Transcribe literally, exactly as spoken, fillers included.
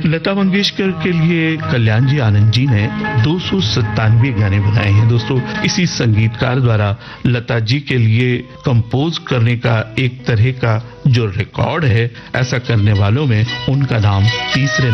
लता मंगेशकर के लिए कल्याण जी आनंद जी ने दो सौ सत्तानवे गाने बनाए हैं दोस्तों। इसी संगीतकार द्वारा लता जी के लिए कंपोज करने का एक तरह का जो रिकॉर्ड है, ऐसा करने वालों में उनका नाम तीसरे